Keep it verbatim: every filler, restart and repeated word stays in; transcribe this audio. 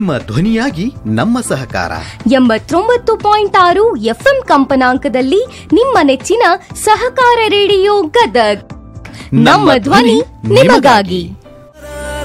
ನಿಮ್ಮ ಧ್ವನಿಯಾಗಿ ನಮ್ಮ ಸಹಕಾರ ಎಂಬತ್ತೊಂಬತ್ತು ಪಾಯಿಂಟ್ ಆರು ಎಫ್ಎಂ ಕಂಪನಾಂಕದಲ್ಲಿ ನಿಮ್ಮ ನೆಚ್ಚಿನ ಸಹಕಾರ ರೇಡಿಯೋ ಗದಗ್ ನಮ್ಮ ಧ್ವನಿ ನಿಮಗಾಗಿ.